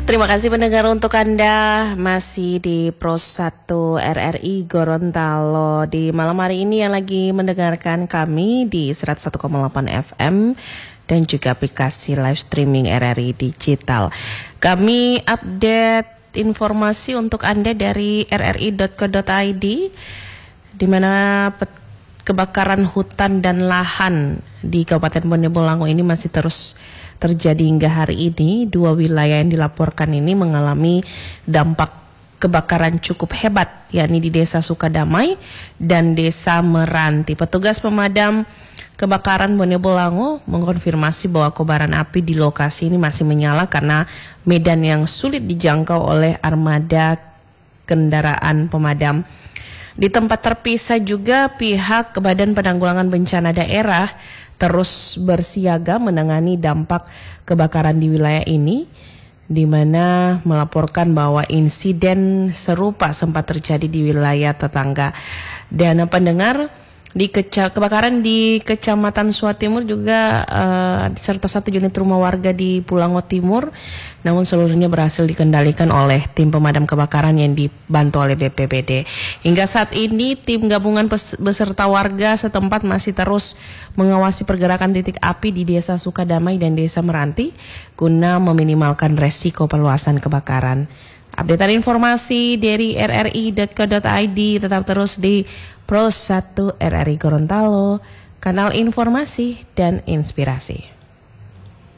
Terima kasih pendengar, untuk Anda masih di Pro 1 RRI Gorontalo. Di malam hari ini yang lagi mendengarkan kami di 101,8 FM dan juga aplikasi live streaming RRI Digital. Kami update informasi untuk Anda dari rri.co.id, di mana kebakaran hutan dan lahan di Kabupaten Bone Bolango ini masih terus terjadi hingga hari ini. Dua wilayah yang dilaporkan ini mengalami dampak kebakaran cukup hebat, yakni di Desa Sukadamai dan Desa Meranti. Petugas pemadam kebakaran Bone Bolango mengkonfirmasi bahwa kobaran api di lokasi ini masih menyala karena medan yang sulit dijangkau oleh armada kendaraan pemadam. Di tempat terpisah juga pihak Badan Penanggulangan Bencana Daerah terus bersiaga menangani dampak kebakaran di wilayah ini, di mana melaporkan bahwa insiden serupa sempat terjadi di wilayah tetangga. Dan pendengar, kebakaran di Kecamatan Suatimur juga serta satu unit rumah warga di Pulango Timur, namun seluruhnya berhasil dikendalikan oleh tim pemadam kebakaran yang dibantu oleh BPBD. Hingga saat ini tim gabungan beserta warga setempat masih terus mengawasi pergerakan titik api di Desa Sukadamai dan Desa Meranti guna meminimalkan resiko perluasan kebakaran. Updatean informasi dari rri.co.id, tetap terus di Pro 1 RRI Gorontalo, kanal informasi dan inspirasi.